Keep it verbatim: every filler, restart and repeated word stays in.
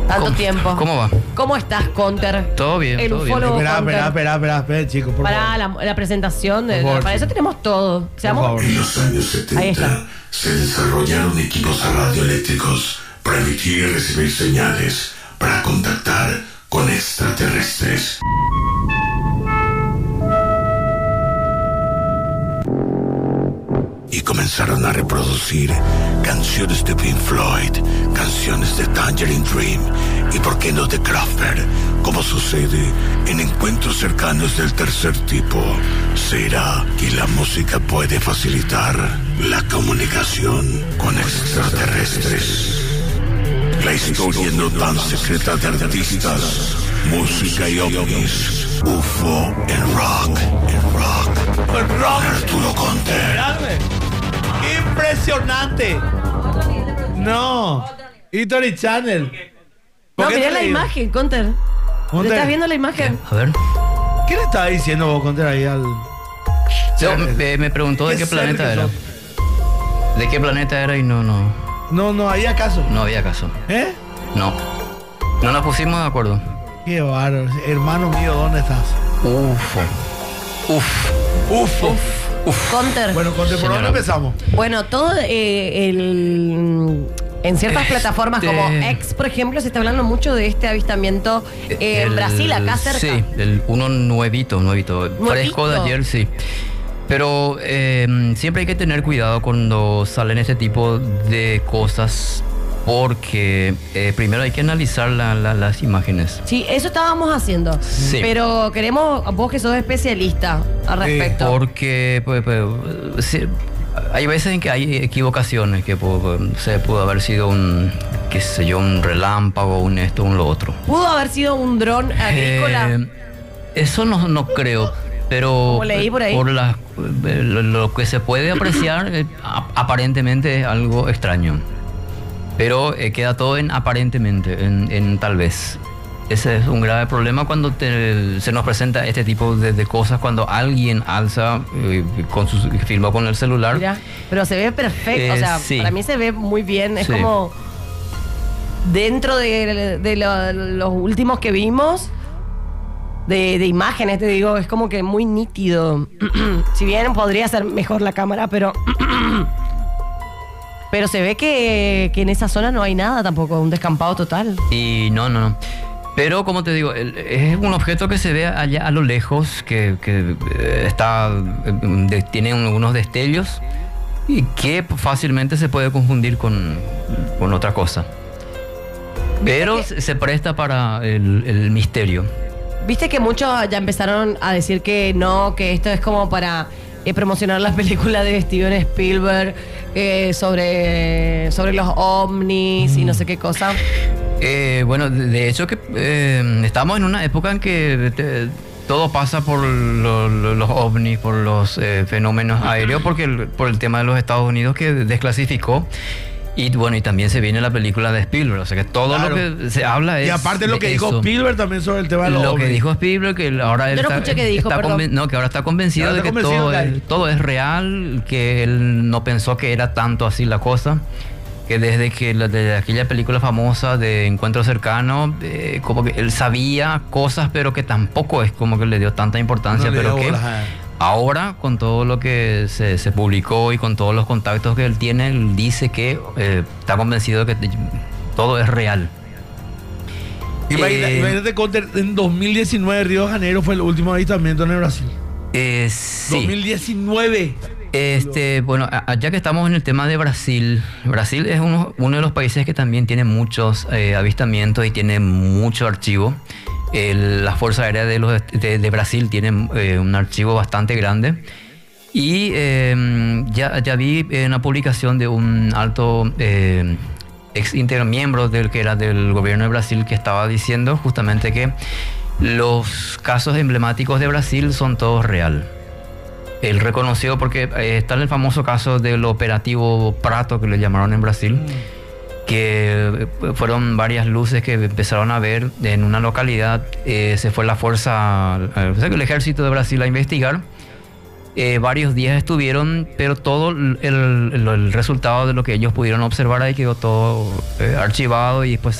Tanto ¿Cómo, tiempo. ¿Cómo va? ¿Cómo estás, Conter? Todo bien, El todo bien. ufólogo Espera, Conter. espera, espera, espera, espera, espera, chicos, por Para favor. la, la presentación, de, Por favor, para eso sí. tenemos todo. Seamos- favor. En los años Ahí está. setenta se desarrollaron equipos radioeléctricos para emitir y recibir señales para contactar con extraterrestres. Y comenzaron a reproducir canciones de Pink Floyd, canciones de Tangerine Dream y por qué no de Kraftwerk, como sucede en encuentros cercanos del tercer tipo. ¿Será que la música puede facilitar la comunicación con extraterrestres? La historia no tan secreta de artistas, música y ovnis, U F O en rock, en rock, El rock. Arturo Conte. Esperadme. Impresionante. No. History Channel. ¿Por No, qué mirá te la digo? imagen, Conter. ¿Le Conter. estás viendo la imagen? A ver. ¿Qué le estaba diciendo vos, Conter, ahí al...? No, me, me preguntó de qué planeta serio era. que ¿De qué planeta era? Y no, no, sos? No, no, ahí acaso. no había caso. ¿Eh? No. No nos pusimos de acuerdo. Qué bárbaro. Hermano mío, ¿dónde estás? Ufo. Uf. Uf. Uf. Uf. Conter. Bueno, Conter, ¿por dónde Señora. empezamos? Bueno, todo eh, el... En ciertas Este- plataformas como X, por ejemplo, se está hablando mucho de este avistamiento eh, en El- Brasil, acá cerca. Sí, el uno nuevito, nuevito. Fresco de ayer, sí. Pero eh, siempre hay que tener cuidado cuando salen este tipo de cosas porque eh, primero hay que analizar la- la- las imágenes. Sí, eso estábamos haciendo. Sí. Pero queremos, vos que sos especialista al respecto. Porque pues, pues, sí, hay veces en que hay equivocaciones, que pu- se pudo haber sido un, qué sé yo, un relámpago, un esto, un lo otro. ¿Pudo haber sido un dron agrícola? Eh, eso no, no creo, pero Como leí por ahí. la- eh, lo, lo que se puede apreciar eh, a- aparentemente es algo extraño. Pero eh, queda todo en aparentemente, en, en tal vez. Ese es un grave problema cuando te- se nos presenta este tipo de, de cosas, cuando alguien alza, eh, con su, filmó con el celular. Mira, pero se ve perfecto. o Eh, sea, sí. para mí se ve muy bien. Es Sí. como dentro de, de lo- los últimos que vimos, de, de imágenes, te digo, es como que muy nítido. Si bien podría ser mejor la cámara, pero. Pero se ve que, que en esa zona no hay nada tampoco, un descampado total. Y no, no, no. Pero como te digo, el- es un objeto que se ve allá a lo lejos, que, que, eh, está, eh, de- tiene unos destellos y que fácilmente se puede confundir con, con otra cosa. Pero que- se se presta para el, el misterio. Viste que muchos ya empezaron a decir que no, que esto es como para eh, promocionar las películas de Steven Spielberg eh, sobre, sobre los ovnis y no sé qué cosa. Eh, bueno, de, de hecho que eh, estamos en una época en que te- todo pasa por lo- lo- los ovnis, por los eh, fenómenos aéreos, porque el- por el tema de los Estados Unidos que desclasificó. Y bueno, y también se viene la película de Spielberg, o sea que todo Claro. lo que se habla es Y aparte lo de que dijo eso. Spielberg también sobre el tema de los Lo que ovnis. dijo Spielberg, que él ahora él Yo no está, escuché qué dijo, está perdón. conven- no, que ahora está convencido Ahora de está que convencido todo que hay. es, todo es real, que él no pensó que era tanto así la cosa, que desde que la- desde aquella película famosa de Encuentro Cercano, eh, como que él sabía cosas, pero que tampoco es como que le dio tanta importancia, No le pero dio que bolas, eh. ahora con todo lo que se, se publicó y con todos los contactos que él tiene, él dice que eh, está convencido de que todo es real. Imagina- Eh, Imagínate, Conter, en dos mil diecinueve Río de Janeiro fue el último avistamiento en el Brasil. Eh, sí. dos mil diecinueve. Este, bueno, a- ya que estamos en el tema de Brasil, Brasil es uno, uno de los países que también tiene muchos eh, avistamientos y tiene mucho archivo. El- la Fuerza Aérea de, los, de, de Brasil tiene eh, un archivo bastante grande. Y eh, ya, ya vi eh, una publicación de un alto eh, ex inter- miembro del que era del gobierno de Brasil, que estaba diciendo justamente que los casos emblemáticos de Brasil son todos real. Él reconoció porque eh, está el famoso caso del operativo Prato, que le llamaron en Brasil, que eh, fueron varias luces que empezaron a ver en una localidad. Eh, se fue la fuerza, eh, o sea, que el ejército de Brasil a investigar. Eh, varios días estuvieron, pero todo el, el- el resultado de lo que ellos pudieron observar ahí quedó todo eh, archivado y después